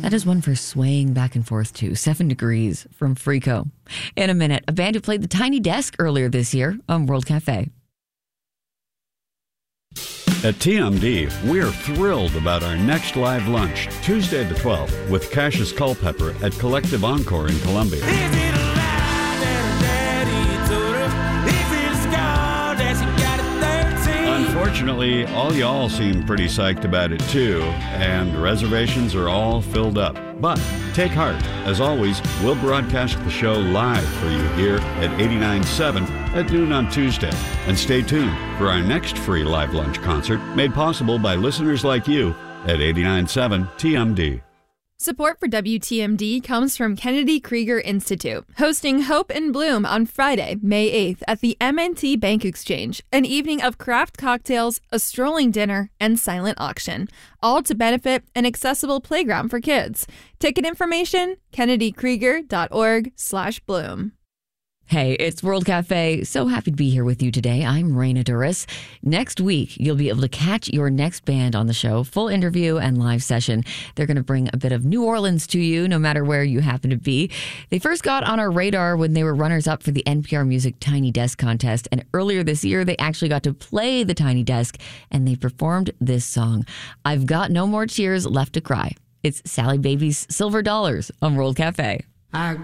That is one for swaying back and forth to. 7 Degrees from Freako. In a minute, a band who played the Tiny Desk earlier this year on World Cafe. At TMD, we're thrilled about our next live lunch, Tuesday the 12th, with Cassius Culpepper at Collective Encore in Columbia. Unfortunately, all y'all seem pretty psyched about it too, and reservations are all filled up. But take heart. As always, we'll broadcast the show live for you here at 89.7 at noon on Tuesday. And stay tuned for our next free live lunch concert made possible by listeners like you at 89.7 TMD. Support for WTMD comes from Kennedy Krieger Institute, hosting Hope in Bloom on Friday, May 8th at the M&T Bank Exchange, an evening of craft cocktails, a strolling dinner, and silent auction, all to benefit an accessible playground for kids. Ticket information, kennedykrieger.org/bloom. Hey, it's World Cafe. So happy to be here with you today. I'm Raina Duras. Next week, you'll be able to catch your next band on the show, full interview and live session. They're going to bring a bit of New Orleans to you, no matter where you happen to be. They first got on our radar when they were runners-up for the NPR Music Tiny Desk contest, and earlier this year, they actually got to play the Tiny Desk, and they performed this song, I've Got No More Tears Left to Cry. It's Sally Baby's Silver Dollars on World Cafe. I